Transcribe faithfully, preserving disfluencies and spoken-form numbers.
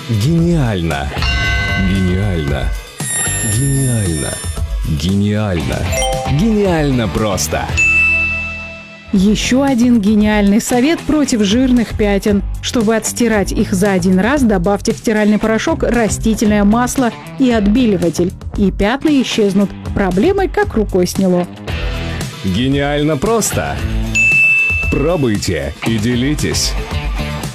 Гениально! Гениально! Гениально! Гениально! Гениально просто! Еще один гениальный совет против жирных пятен. Чтобы отстирать их за один раз, добавьте в стиральный порошок растительное масло и отбеливатель. И пятна исчезнут. Проблемы как рукой сняло. Гениально просто! Пробуйте и делитесь!